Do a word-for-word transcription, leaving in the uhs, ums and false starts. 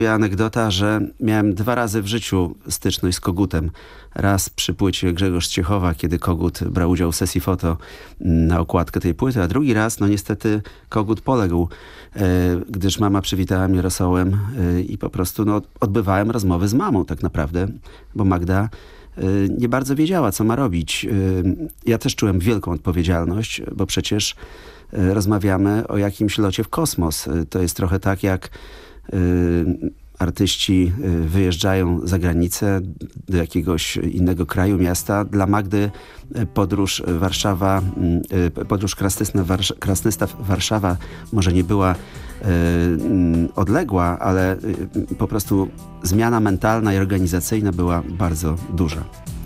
Anegdota, że miałem dwa razy w życiu styczność z Kogutem. Raz przy płycie Grzegorz Ciechowa, kiedy Kogut brał udział w sesji foto na okładkę tej płyty, a drugi raz, no niestety, Kogut poległ, e, gdyż mama przywitała mnie rosołem e, i po prostu no, odbywałem rozmowy z mamą tak naprawdę, bo Magda e, nie bardzo wiedziała, co ma robić. E, ja też czułem wielką odpowiedzialność, bo przecież e, rozmawiamy o jakimś locie w kosmos. E, to jest trochę tak, jak Y, artyści y, wyjeżdżają za granicę do jakiegoś innego kraju, miasta. Dla Magdy y, podróż Warszawa, y, podróż Krasnystaw, Krasnystaw Warszawa może nie była y, y, odległa, ale y, po prostu zmiana mentalna i organizacyjna była bardzo duża.